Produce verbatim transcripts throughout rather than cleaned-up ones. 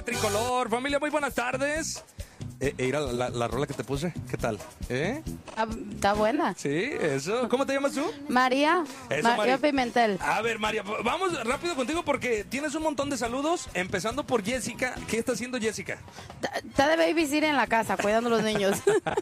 Tricolor, familia, muy buenas tardes. Eh, eh, mira la, la, la rola que te puse, ¿qué tal? ¿Eh? Ah, está buena. Sí, eso. ¿Cómo te llamas tú? María, Eso, María Mari. Pimentel. A ver, María, vamos rápido contigo porque tienes un montón de saludos, empezando por Jessica. ¿Qué está haciendo Jessica? Está de babysitter en la casa, cuidando a los niños.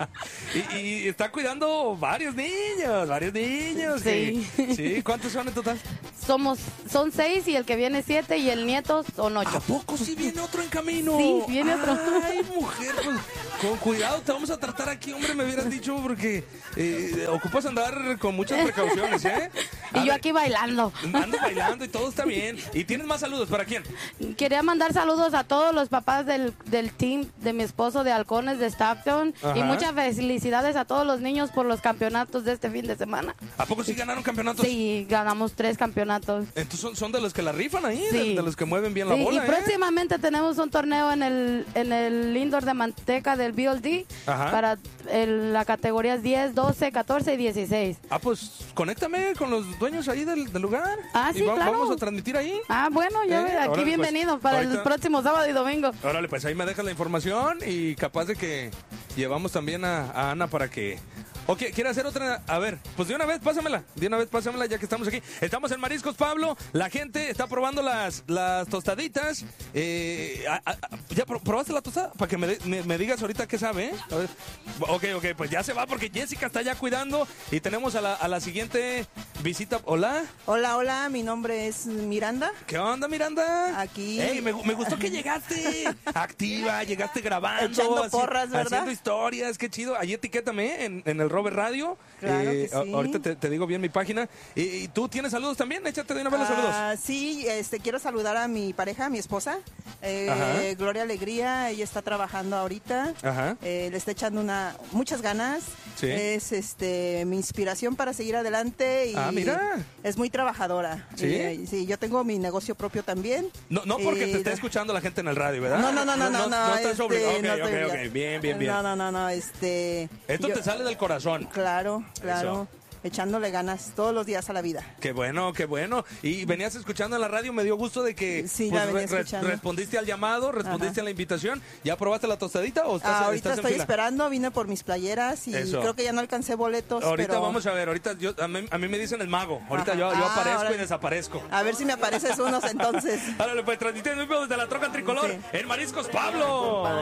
y, y está cuidando varios niños, varios niños. Sí. que- sí, ¿cuántos son en total? Somos, son seis y el que viene siete y el nieto son ¿A ocho. poco sí viene otro en camino? Sí, viene otro. Ay, mujer, pues, con cuidado te vamos a tratar aquí, hombre, me hubieras dicho, porque eh, ocupas andar con muchas precauciones, ¿eh? A Y yo ver, aquí bailando. Andas bailando y todo está bien. ¿Y tienes más saludos? ¿Para quién? Quería mandar saludos a todos los papás del, del team de mi esposo de Halcones de Stockton. Ajá. Y muchas felicidades a todos los niños por los campeonatos de este fin de semana. ¿A poco sí ganaron campeonatos? Sí, ganamos tres campeonatos. Entonces son, son de los que la rifan ahí, Sí. de, de los que mueven bien la Sí, bola, y ¿eh? próximamente tenemos un torneo en el en el indoor de manteca del B L D Ajá. para el- la categorías diez, doce, catorce y dieciséis. Ah, pues conéctame con los dueños ahí del, del lugar. Ah, y sí, claro. Vamos a transmitir ahí. Ah, bueno, ya Eh, ve, aquí órale, bienvenido pues, para ahorita- el próximo sábado y domingo. Órale, pues ahí me dejas la información y capaz de que llevamos también a, a Ana para que... ¿O qué- quiere hacer otra? A ver, pues de una vez pásamela, de una vez pásamela ya que estamos aquí. Estamos en Mariscos Pablo, la gente está probando las, las tostaditas. Eh, a- a- ¿Ya pro- probaste la tostada? Para que me, de- me- me digas ahorita qué sabe, ¿eh? A ver. Ok, ok, pues ya se va porque Jessica está ya cuidando y tenemos a la, a la siguiente visita. Hola, Hola, hola, mi nombre es Miranda. ¿qué onda, Miranda? Aquí. Ey, me, gu- me gustó que llegaste activa, llegaste grabando. Echando así- porras, ¿verdad? Haciendo historias, qué chido. Ahí etiquétame en, en el Robert Radio. Claro que a- sí. Ahorita te, te digo bien mi página. ¿Y, y tú tienes saludos también? Échate de una vez los saludos. Ah, sí, este, quiero saludar a mi pareja, a mi esposa, eh, Ajá. Gloria Alegría. Ella está trabajando ahorita. Ajá. Eh, le está echando una, muchas ganas. Sí. Es este, mi inspiración para seguir adelante. Y Ah, mira. Es muy trabajadora. ¿Sí? Y, eh, sí, yo tengo mi negocio propio también. No, no porque Y- te esté escuchando la gente en el radio, ¿verdad? No, no, no, no, no, no. No, estás este, obligado. Ok, no ok, estoy ok. obligada. Bien, bien, bien. No, no, no, no, este. Esto yo- te sale del corazón. Claro, claro. Echándole ganas todos los días a la vida. Qué bueno, qué bueno. Y venías escuchando en la radio, me dio gusto de que Sí, pues, la venía re- re- escuchando. respondiste al llamado, respondiste Ajá. a la invitación. ¿Ya probaste la tostadita o estás, Ah, ahorita estás en estoy fila? esperando, vine por mis playeras y Eso. creo que ya no alcancé boletos. Ahorita pero vamos a ver, ahorita yo, a, mí, a mí me dicen el mago. Ahorita Ajá. yo, yo Ah, aparezco y órale. desaparezco. A ver si me apareces unos entonces. Ahora le puedes transmitir en vivo desde la troca tricolor Sí. en Mariscos Pablo.